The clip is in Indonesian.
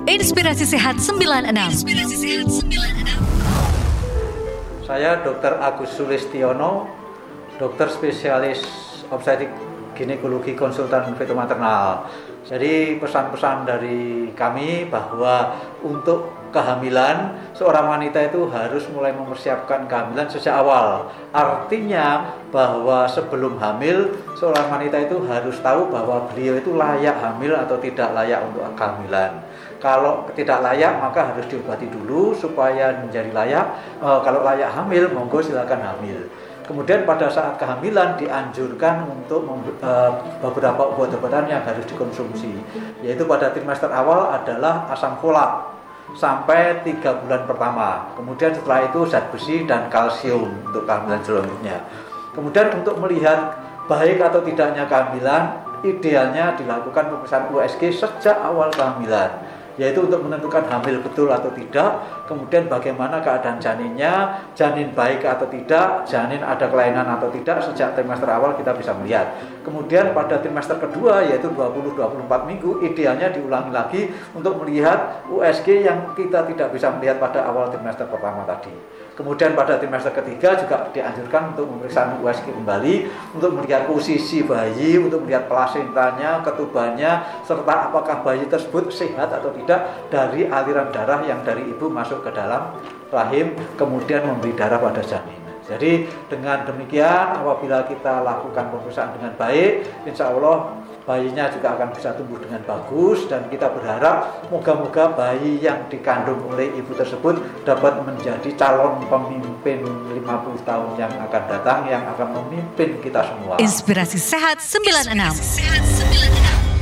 Inspirasi Sehat 96. Saya Dr. Agus Sulistiono, dokter spesialis obstetrik ginekologi konsultan fetomaternal. Jadi pesan-pesan dari kami bahwa untuk kehamilan seorang wanita itu harus mulai mempersiapkan kehamilan sejak awal. Artinya bahwa sebelum hamil seorang wanita itu harus tahu bahwa beliau itu layak hamil atau tidak layak untuk kehamilan. Kalau tidak layak maka harus diobati dulu supaya menjadi layak. Kalau layak hamil monggo silakan hamil. Kemudian pada saat kehamilan dianjurkan untuk beberapa obat-obatan yang harus dikonsumsi, yaitu pada trimester awal adalah asam folat sampai 3 bulan pertama. Kemudian setelah itu zat besi dan kalsium untuk kehamilan selanjutnya. Kemudian untuk melihat baik atau tidaknya kehamilan, idealnya dilakukan pemeriksaan USG sejak awal kehamilan, yaitu untuk menentukan hamil betul atau tidak, kemudian bagaimana keadaan janinnya, janin baik atau tidak, janin ada kelainan atau tidak, sejak trimester awal kita bisa melihat. Kemudian pada trimester kedua yaitu 20-24 minggu, idealnya diulangi lagi untuk melihat USG yang kita tidak bisa melihat pada awal trimester pertama tadi. Kemudian pada trimester ketiga juga dianjurkan untuk pemeriksaan USG kembali untuk melihat posisi bayi, untuk melihat plasentanya, ketubannya, serta apakah bayi tersebut sehat atau tidak dari aliran darah yang dari ibu masuk ke dalam rahim kemudian memberi darah pada janin. Jadi dengan demikian apabila kita lakukan pemeriksaan dengan baik, insya Allah bayinya juga akan bisa tumbuh dengan bagus, dan kita berharap moga-moga bayi yang dikandung oleh ibu tersebut dapat menjadi calon pemimpin 50 tahun yang akan datang yang akan memimpin kita semua. Inspirasi Sehat 96.